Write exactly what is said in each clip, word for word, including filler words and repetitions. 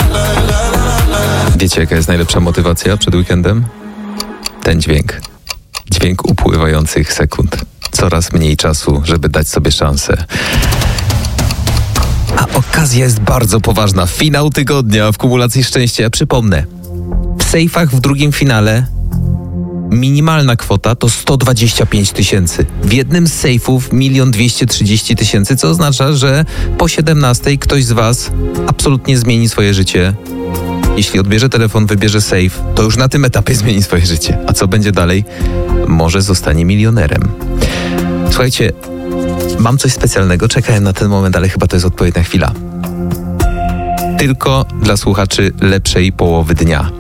Wiecie, jaka jest najlepsza motywacja przed weekendem? Ten dźwięk. Dźwięk upływających sekund. Coraz mniej czasu, żeby dać sobie szansę. A okazja jest bardzo poważna. Finał tygodnia w kumulacji szczęścia. Ja przypomnę. W sejfach w drugim finale minimalna kwota to sto dwadzieścia pięć tysięcy. W jednym z sejfów milion dwieście trzydzieści tysięcy, co oznacza, że po siedemnastej ktoś z was absolutnie zmieni swoje życie. Jeśli odbierze telefon, wybierze sejf, to już na tym etapie zmieni swoje życie. A co będzie dalej? Może zostanie milionerem. Słuchajcie, mam coś specjalnego, czekałem na ten moment, ale chyba to jest odpowiednia chwila. Tylko dla słuchaczy lepszej połowy dnia.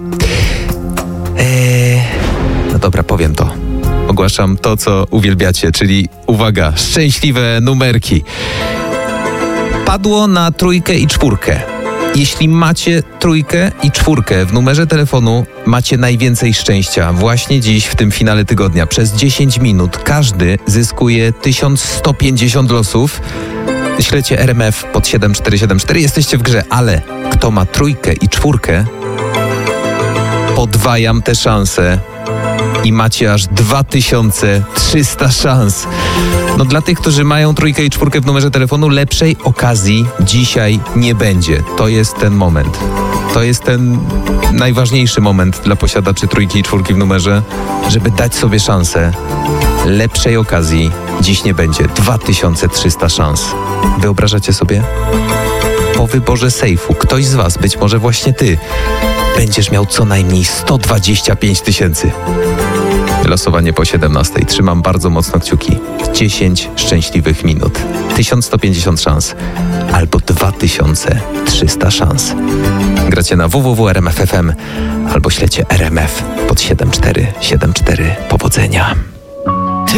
Eee, no dobra, powiem to. Ogłaszam to, co uwielbiacie, czyli uwaga, szczęśliwe numerki. Padło na trójkę i czwórkę. Jeśli macie trójkę i czwórkę w numerze telefonu, macie najwięcej szczęścia. Właśnie dziś w tym finale tygodnia przez dziesięć minut każdy zyskuje tysiąc sto pięćdziesiąt losów. Ślecie R M F pod siedem cztery siedem cztery, jesteście w grze, ale kto ma trójkę i czwórkę, podwajam te szanse i macie aż dwa tysiące trzysta szans. No dla tych, którzy mają trójkę i czwórkę w numerze telefonu, lepszej okazji dzisiaj nie będzie. To jest ten moment. To jest ten najważniejszy moment dla posiadaczy trójki i czwórki w numerze, żeby dać sobie szansę. Lepszej okazji dziś nie będzie. dwa tysiące trzysta szans. Wyobrażacie sobie? Po wyborze sejfu ktoś z was, być może właśnie ty, będziesz miał co najmniej sto dwadzieścia pięć tysięcy. Losowanie po siedemnastej. Trzymam bardzo mocno kciuki. dziesięć szczęśliwych minut. tysiąc sto pięćdziesiąt szans. Albo dwa tysiące trzysta szans. Gracie na w w w kropka r m f kropka f m albo ślecie R M F pod siedem cztery siedem cztery. Powodzenia.